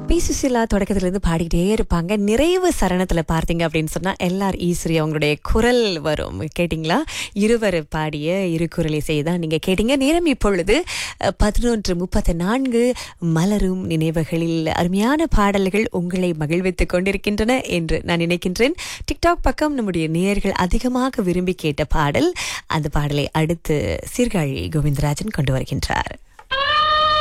B Susheela தொடக்கத்துல இருந்து பாடிக்கிட்டே இருப்பாங்க. நிறைவு சரணத்துல பார்த்தீங்க அப்படின்னு சொன்னா எல்ஆர் ஈஸ்வரி அவங்களுடைய குரல் வரும். கேட்டிங்களா? இருவர் பாடிய இரு குரல் இசை தான் நீங்க கேட்டீங்க. நேரம் இப்பொழுது 11:34. மலரும் நினைவுகளில் அருமையான பாடல்கள் உங்களை மகிழ்வித்துக் கொண்டிருக்கின்றன என்று நான் நினைக்கின்றேன். டிக்டாக் பக்கம் நம்முடைய நேயர்கள் அதிகமாக விரும்பி கேட்ட பாடல், அந்த பாடலை அடுத்து சீர்காழி கோவிந்தராஜன் கொண்டு வருகின்றார்.